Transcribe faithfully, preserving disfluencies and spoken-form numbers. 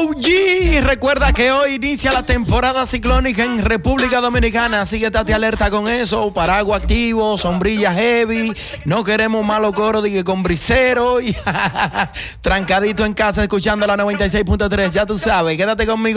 O G, recuerda que hoy inicia la temporada ciclónica en República Dominicana, así que estate alerta con eso, paraguas activo, sombrilla heavy, no queremos malo coro de que con brisero y trancadito en casa escuchando la noventa y seis punto tres, ya tú sabes, quédate conmigo.